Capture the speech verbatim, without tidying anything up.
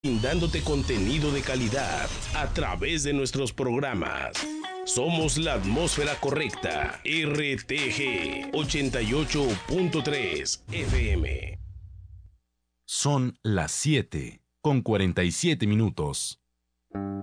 brindándote contenido de calidad a través de nuestros programas. Somos la atmósfera correcta. R T G ochenta y ocho punto tres F M. Son las siete con cuarenta y siete minutos.